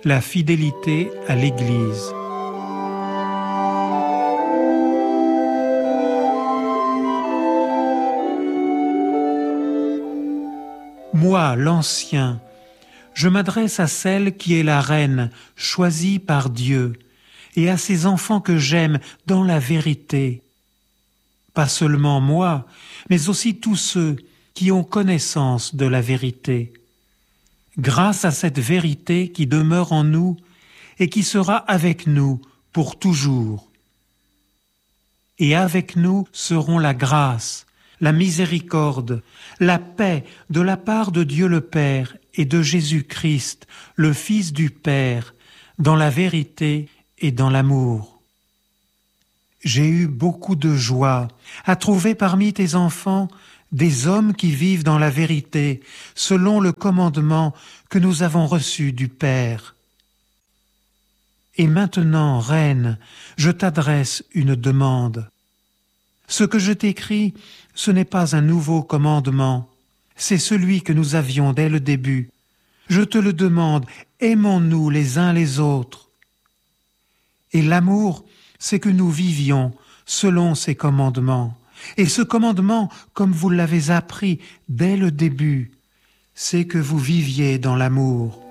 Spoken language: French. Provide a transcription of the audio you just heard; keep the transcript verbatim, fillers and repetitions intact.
La fidélité à l'Église. Moi, l'ancien, je m'adresse à celle qui est la reine, choisie par Dieu, et à ses enfants que j'aime dans la vérité. Pas seulement moi, mais aussi tous ceux qui ont connaissance de la vérité. Grâce à cette vérité qui demeure en nous et qui sera avec nous pour toujours. Et avec nous seront la grâce, la miséricorde, la paix de la part de Dieu le Père et de Jésus-Christ, le Fils du Père, dans la vérité et dans l'amour. J'ai eu beaucoup de joie à trouver parmi tes enfants des hommes qui vivent dans la vérité, selon le commandement que nous avons reçu du Père. Et maintenant, Reine, je t'adresse une demande. Ce que je t'écris, ce n'est pas un nouveau commandement, c'est celui que nous avions dès le début. Je te le demande, aimons-nous les uns les autres. Et l'amour, c'est que nous vivions selon ses commandements. Et ce commandement, comme vous l'avez appris dès le début, c'est que vous viviez dans l'amour.